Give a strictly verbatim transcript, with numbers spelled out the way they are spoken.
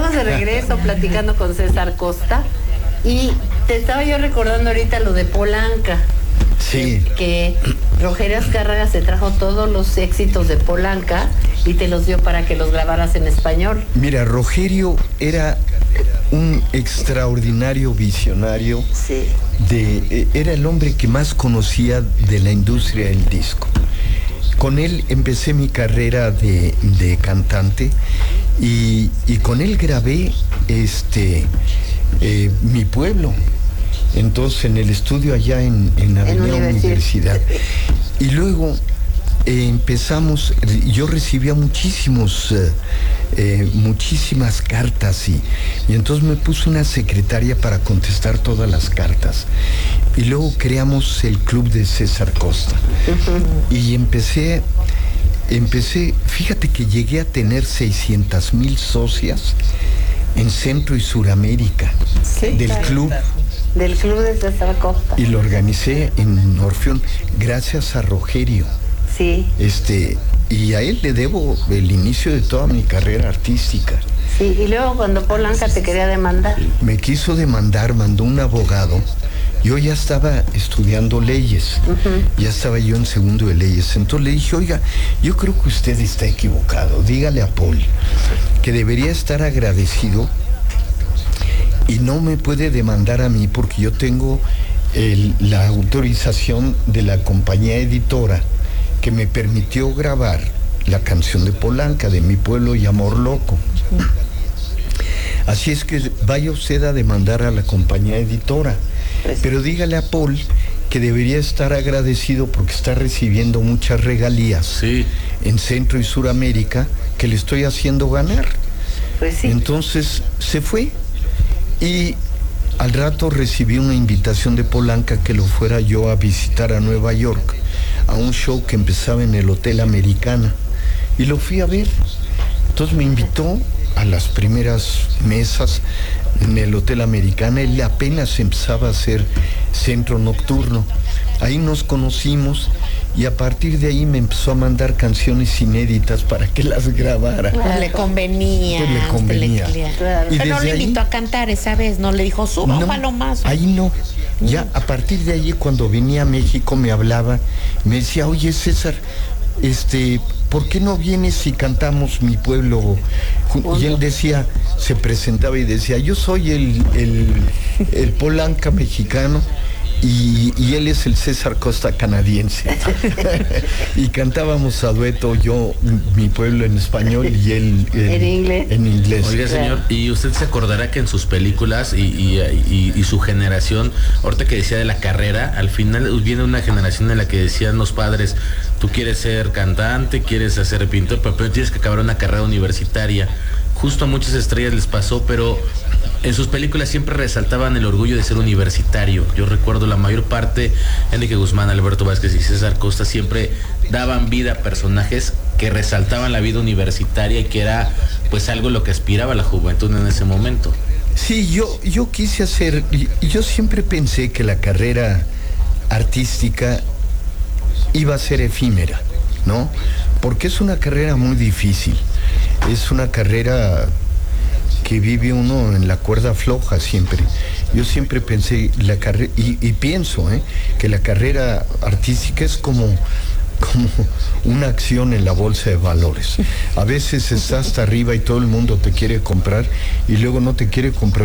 estamos de regreso platicando con César Costa y te estaba yo recordando ahorita lo de Polanca. Sí. Que, que Rogelio Azcárraga se trajo todos los éxitos de Polanca y te los dio para que los grabaras en español. Mira, Rogelio era un extraordinario visionario. Sí. De, era el hombre que más conocía de la industria del disco. Con él empecé mi carrera de, de cantante y, y con él grabé este eh, Mi Pueblo. Entonces en el estudio allá en, en Avenida en Universidad. Y luego eh, empezamos, yo recibía muchísimos, eh, eh, muchísimas cartas y, y entonces me puse una secretaria para contestar todas las cartas. Y luego creamos el club de César Costa. Uh-huh. Y empecé, empecé, fíjate que llegué a tener seiscientas mil socias en Centro y Suramérica, sí, del claro. club. Del club de César Costa. Y lo organicé en Orfeón gracias a Rogelio. Sí. Este, y a él le debo el inicio de toda mi carrera artística. Sí, y luego cuando Polanca te quería demandar. Me quiso demandar, mandó un abogado. Yo ya estaba estudiando leyes, uh-huh. ya estaba yo en segundo de leyes. Entonces le dije, oiga, yo creo que usted está equivocado. Dígale a Paul que debería estar agradecido y no me puede demandar a mí porque yo tengo el, la autorización de la compañía editora que me permitió grabar la canción de Polanca, de Mi Pueblo y Amor Loco. Así es que vaya usted a demandar a la compañía editora, pero dígale a Paul que debería estar agradecido porque está recibiendo muchas regalías sí. en Centro y Suramérica que le estoy haciendo ganar. Pues sí. Entonces se fue. Y al rato recibí una invitación de Polanca que lo fuera yo a visitar a Nueva York, a un show que empezaba en el Hotel Americana. Y lo fui a ver. Entonces me invitó a las primeras mesas en el Hotel Americana. Él apenas empezaba a hacer centro nocturno. Ahí nos conocimos y a partir de ahí me empezó a mandar canciones inéditas para que las grabara. Pues le convenía. Pues le convenía. Le, claro. Pero no le invitó ahí, a cantar esa vez, no le dijo, súbalo no, más. Ahí no. Ya a partir de ahí, cuando venía a México, me hablaba, me decía, oye César, este, ¿por qué no vienes y cantamos Mi Pueblo? Y él decía, se presentaba y decía, yo soy el, el, el Polanca mexicano. Y, y él es el César Costa canadiense. Y cantábamos a dueto, yo, Mi Pueblo en español y él en, ¿En inglés? En inglés. Oiga, señor, y usted se acordará que en sus películas y, y, y, y su generación, ahorita que decía de la carrera, al final viene una generación en la que decían los padres, tú quieres ser cantante, quieres hacer pintor, pero primero tienes que acabar una carrera universitaria. Justo a muchas estrellas les pasó, pero en sus películas siempre resaltaban el orgullo de ser universitario. Yo recuerdo la mayor parte, Enrique Guzmán, Alberto Vázquez y César Costa siempre daban vida a personajes que resaltaban la vida universitaria y que era pues algo lo que aspiraba la juventud en ese momento. Sí, yo, yo quise hacer, yo siempre pensé que la carrera artística iba a ser efímera, ¿no? Porque es una carrera muy difícil. Es una carrera que vive uno en la cuerda floja siempre. Yo siempre pensé, la carrera, y, y pienso, ¿eh? que la carrera artística es como, como una acción en la bolsa de valores. A veces estás hasta arriba y todo el mundo te quiere comprar y luego no te quiere comprar